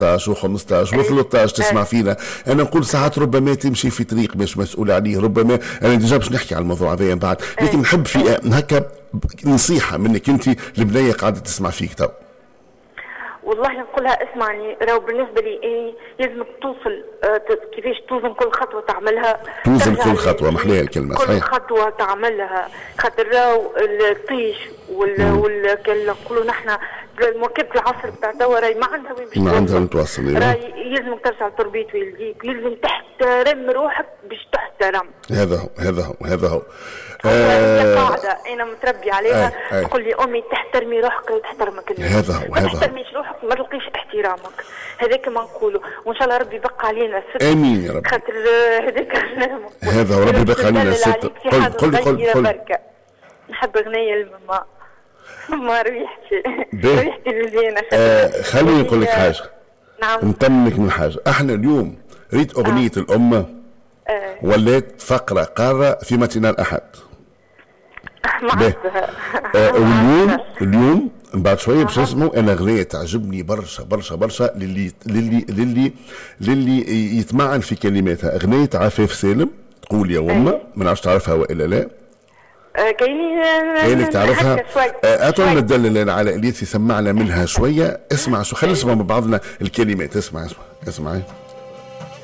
و15 و13 تسمع فينا. انا نقول ساعات ربما تمشي في طريق مش مسؤول عليه، ربما انا ديجا باش نحكي على الموضوع هذا بعد، لكن نحب في هكا نصيحه منك انت لبنيه قاعده تسمع فيك تو. والله نقولها اسمعني، راهو بالنسبه لي إيه لازمك توصل كيفاش توزن كل خطوه تعملها، توزن كل خطوه، محليها الكلمه كل صحيح، خطوه تعملها، خاطر راهو الطيش كان نقولوا نحن مواكبه العصر بتاع توا راهي ما عندها وين باش ما عندها وين توصل، راهي لازمك ترجع لتربيه والديك، لازم تحترم روحك باش تحترم. هذا هو هي قاعده انا متربي عليها، تقول لي امي تحترمي روحك وتحترمك الناس، هذا هو ما تحترميش روحك ما تلقيش احترامك، هذاك ما نقولوا، وان شاء الله ربي يبقى علينا الست. امين يا رب. خاطر هذاك هذا هو، ربي يبقى علينا الست. قل نحب اغنيه لماما، ما ريحتي مزيانه. خليني نقول لك حاجه، نعم نطمنك من حاجه، احنا اليوم ريت اغنيه الامه ولات فقره قاره في متن الاحد. اليوم بعد شويه باش نسمعوا انا اغنيه تعجبني برشا برشا برشا للي يتمعن في كلماتها، اغنيه عفاف سالم تقول يا وما، ما نعرفش تعرفها والا لا. كاينك تعرفها. اتونا ندلل على الياس يسمعنا منها شويه. اسمع شو، خلينا نسمع مع بعضنا الكلمات. اسمع